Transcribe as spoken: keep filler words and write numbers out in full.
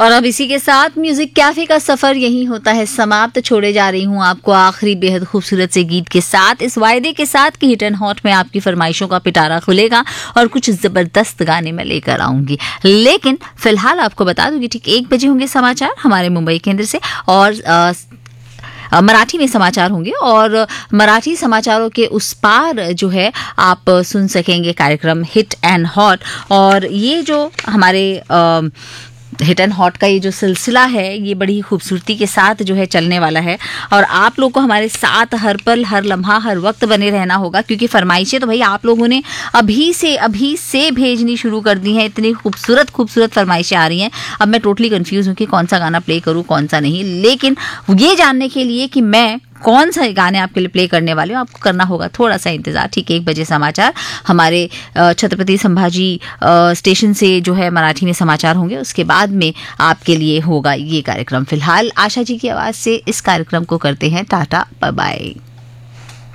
और अब इसी के साथ म्यूजिक कैफे का सफर यही होता है समाप्त। छोड़े जा रही हूँ आपको आखिरी बेहद खूबसूरत से गीत के साथ, इस वायदे के साथ कि हिट एंड हॉट में आपकी फरमाइशों का पिटारा खुलेगा और कुछ जबरदस्त गाने मैं लेकर आऊंगी। लेकिन फिलहाल आपको बता दूंगी ठीक एक बजे होंगे समाचार हमारे मुंबई केंद्र से, और आ, मराठी में समाचार होंगे, और मराठी समाचारों के उस पार जो है आप सुन सकेंगे कार्यक्रम हिट एंड हॉट। और ये जो हमारे आ, हिट एंड हॉट का ये जो सिलसिला है ये बड़ी खूबसूरती के साथ जो है चलने वाला है, और आप लोग को हमारे साथ हर पल हर लम्हा हर वक्त बने रहना होगा, क्योंकि फरमाइशें तो भाई आप लोगों ने अभी से अभी से भेजनी शुरू कर दी हैं। इतनी खूबसूरत खूबसूरत फरमाइशें आ रही हैं, अब मैं टोटली कंफ्यूज हूँ कि कौन सा गाना प्ले करूँ कौन सा नहीं। लेकिन ये जानने के लिए कि मैं कौन सा गाने आपके लिए प्ले करने वाले हूँ, आपको करना होगा थोड़ा सा इंतजार। ठीक एक बजे समाचार हमारे छत्रपति संभाजी स्टेशन से जो है मराठी में समाचार होंगे, उसके बाद में आपके लिए होगा ये कार्यक्रम। फिलहाल आशा जी की आवाज़ से इस कार्यक्रम को करते हैं टाटा बाय बाय।